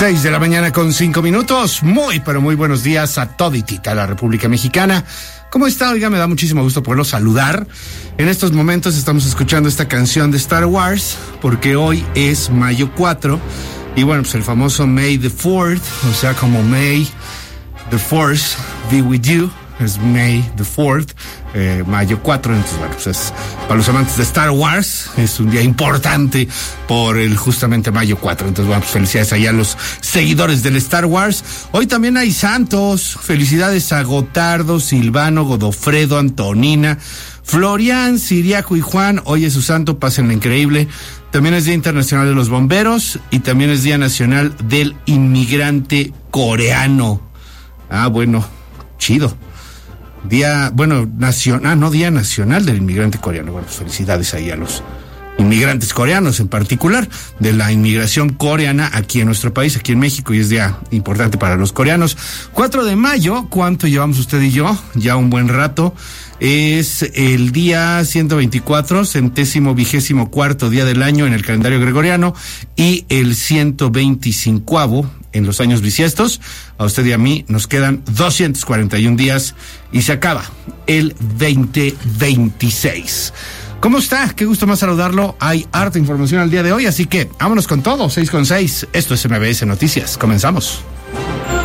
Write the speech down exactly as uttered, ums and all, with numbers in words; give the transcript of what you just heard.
Seis de la mañana con cinco minutos. Muy, pero muy buenos días a toditita la República Mexicana. ¿Cómo está? Oiga, me da muchísimo gusto poderlo saludar. En estos momentos estamos escuchando esta canción de Star Wars, porque hoy es mayo cuatro. Y bueno, pues el famoso May the fourth, o sea, como May the Force be with you. Es May the fourth, eh, mayo cuatro, entonces bueno, pues es, para los amantes de Star Wars, es un día importante por el justamente mayo cuatro, entonces bueno, pues felicidades allá a los seguidores del Star Wars. Hoy también hay santos, felicidades a Gotardo, Silvano, Godofredo, Antonina, Florian, Siriaco y Juan, hoy es su santo, pásenla increíble. También es Día Internacional de los Bomberos y también es Día Nacional del Inmigrante Coreano. Ah, bueno, chido. Día, bueno, nacional, ah, no, Día Nacional del Inmigrante Coreano. Bueno, pues felicidades ahí a los inmigrantes coreanos, en particular, de la inmigración coreana aquí en nuestro país, aquí en México, y es día importante para los coreanos. cuatro de mayo, ¿cuánto llevamos usted y yo? Ya un buen rato. Es el día ciento veinticuatro, centésimo vigésimo cuarto día del año en el calendario gregoriano, y el ciento veinticincuavo en los años bisiestos. A usted y a mí nos quedan doscientos cuarenta y un días y se acaba el veinte veintiséis. ¿Cómo está? Qué gusto más saludarlo. Hay harta información al día de hoy, así que vámonos con todo. seis con seis. Esto es M B S Noticias. Comenzamos.